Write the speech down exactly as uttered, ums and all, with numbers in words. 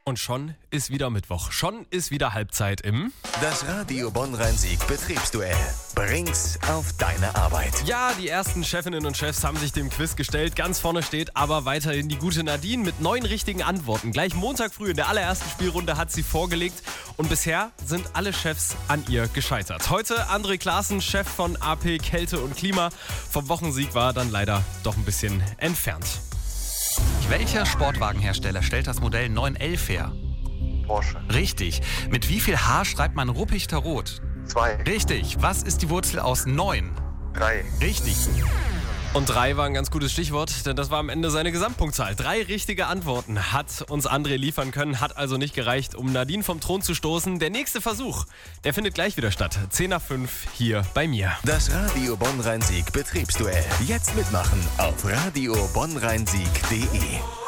Und schon ist wieder Mittwoch. Schon ist wieder Halbzeit im... Das Radio Bonn-Rhein-Sieg Betriebsduell. Bring's auf deine Arbeit. Ja, die ersten Chefinnen und Chefs haben sich dem Quiz gestellt. Ganz vorne steht aber weiterhin die gute Nadine mit neun richtigen Antworten. Gleich Montag früh in der allerersten Spielrunde hat sie vorgelegt. Und bisher sind alle Chefs an ihr gescheitert. Heute André Klaassen, Chef von A P Kälte und Klima. Vom Wochensieg war dann leider doch ein bisschen entfernt. Welcher Sportwagenhersteller stellt das Modell neun elf her? Porsche. Richtig. Mit wie viel H schreibt man Ruppichter Rot? Zwei. Richtig. Was ist die Wurzel aus neun? Drei. Richtig. Und drei war ein ganz gutes Stichwort, denn das war am Ende seine Gesamtpunktzahl. Drei richtige Antworten hat uns André liefern können, hat also nicht gereicht, um Nadine vom Thron zu stoßen. Der nächste Versuch, der findet gleich wieder statt. zehn nach fünf hier bei mir. Das Radio Bonn-Rhein-Sieg Betriebsduell. Jetzt mitmachen auf radio bonn rhein sieg punkt de.